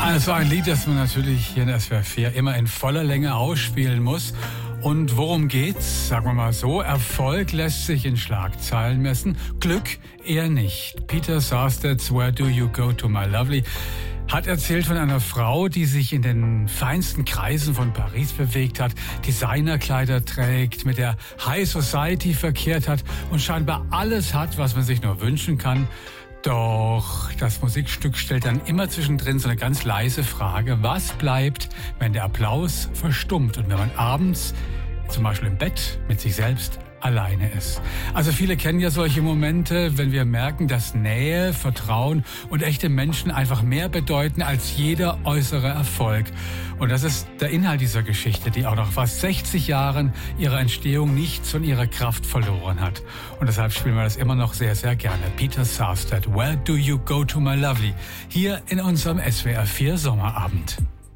Also ein Lied, das man natürlich hier in SWR 4 immer in voller Länge ausspielen muss. Und worum geht's? Sagen wir mal so, Erfolg lässt sich in Schlagzeilen messen, Glück eher nicht. Peter Sarstedts Where Do You Go to My Lovely hat erzählt von einer Frau, die sich in den feinsten Kreisen von Paris bewegt hat, Designerkleider trägt, mit der High Society verkehrt hat und scheinbar alles hat, was man sich nur wünschen kann. Doch das Musikstück stellt dann immer zwischendrin so eine ganz leise Frage: Was bleibt, wenn der Applaus verstummt und wenn man abends, zum Beispiel im Bett, mit sich selbst alleine ist? Also viele kennen ja solche Momente, wenn wir merken, dass Nähe, Vertrauen und echte Menschen einfach mehr bedeuten als jeder äußere Erfolg. Und das ist der Inhalt dieser Geschichte, die auch nach fast 60 Jahren ihrer Entstehung nichts von ihrer Kraft verloren hat. Und deshalb spielen wir das immer noch sehr, sehr gerne. Peter Sarstedt, Where Do You Go to My Lovely? Hier in unserem SWR 4 Sommerabend.